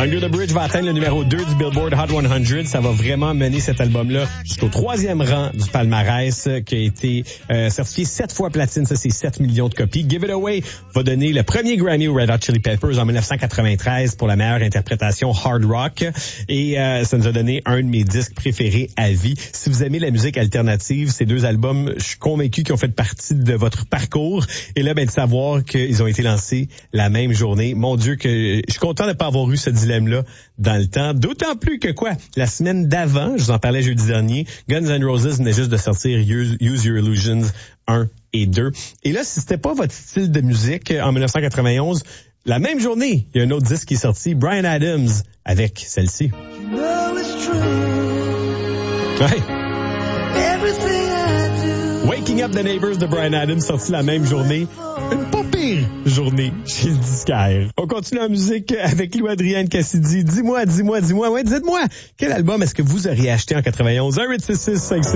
Under the Bridge va atteindre le numéro 2 du Billboard Hot 100. Ça va vraiment mener cet album-là jusqu'au 3e rang du palmarès qui a été certifié 7 fois platine. Ça, c'est 7 millions de copies. Give It Away va donner le premier Grammy aux Red Hot Chili Peppers en 1993 pour la meilleure interprétation hard rock. Et ça nous a donné un de mes disques préférés à vie. Si vous aimez la musique alternative, ces deux albums, je suis convaincu qu'ils ont fait partie de votre parcours. Et là, de savoir qu'ils ont été lancés la même journée. Mon Dieu, que je suis content de ne pas avoir eu ce dilemme-là dans le temps. D'autant plus que la semaine d'avant, je vous en parlais jeudi dernier, Guns N' Roses venait juste de sortir Use Your Illusions 1 et 2. Et là, si c'était pas votre style de musique en 1991, la même journée, il y a un autre disque qui est sorti, Bryan Adams, avec celle-ci. You know it's true. Ouais. Waking Up the Neighbors de Bryan Adams, sorti la même journée. Une pas pire journée chez le disquaire. On continue en musique avec Louis-Adrien Cassidy. Dis-moi. Ouais, dites-moi, quel album est-ce que vous auriez acheté en 91? 1-866-5